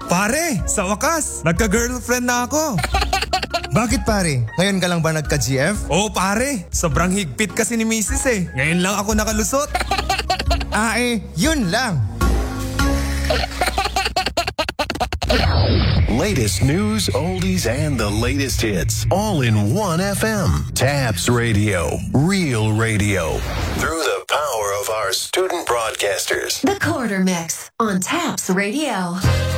Pare, sa wakas, nagka-girlfriend na ako. Bakit pare? Ngayon ka lang ba nagka-GF? Oo pare, sobrang higpit kasi ni Mrs. eh. Ngayon lang ako nakalusot. Yun lang. Latest news, oldies, and the latest hits, all in one FM. Tabs Radio, real radio. Through the power of our student broadcasters. The Quarter Mix on Taps Radio.